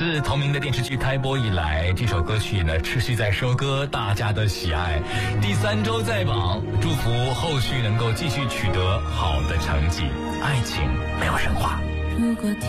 自同名的电视剧开播以来，这首歌曲呢持续在收割大家的喜爱，第3周在榜，祝福后续能够继续取得好的成绩。爱情没有神话。 如果